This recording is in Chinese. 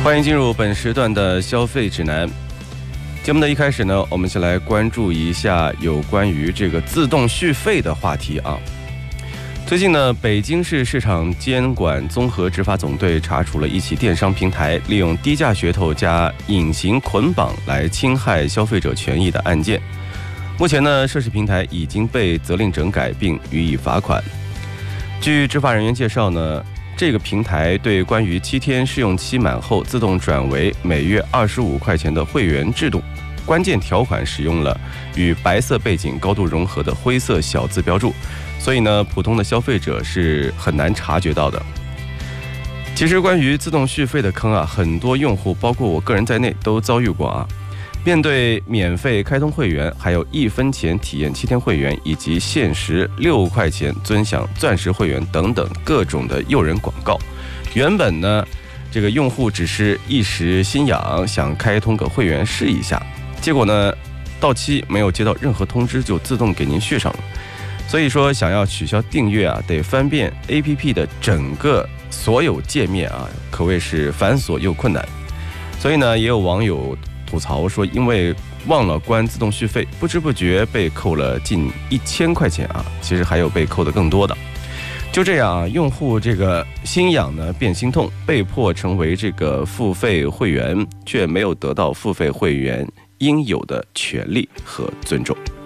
欢迎进入本时段的消费指南。节目的一开始呢，我们先来关注一下有关于这个自动续费的话题啊。最近呢，北京市市场监管综合执法总队查处了一起电商平台利用低价噱头加隐形捆绑来侵害消费者权益的案件。目前呢，涉事平台已经被责令整改并予以罚款。据执法人员介绍呢，这个平台对关于7天试用期满后自动转为每月25块钱的会员制度，关键条款使用了与白色背景高度融合的灰色小字标注，所以呢，普通的消费者是很难察觉到的。其实关于自动续费的坑啊，很多用户包括我个人在内都遭遇过啊。面对免费开通会员，还有1分钱体验7天会员，以及限时6块钱尊享钻石会员等等各种的诱人广告，原本呢，这个用户只是一时心痒，想开通个会员试一下，结果呢，到期没有接到任何通知就自动给您续上了。所以说，想要取消订阅啊，得翻遍 APP 的整个所有界面啊，可谓是繁琐又困难。所以呢，也有网友吐槽说，因为忘了关自动续费，不知不觉被扣了近1000块钱啊！其实还有被扣的更多的。就这样啊，用户这个心痒呢变心痛，被迫成为这个付费会员，却没有得到付费会员应有的权利和尊重。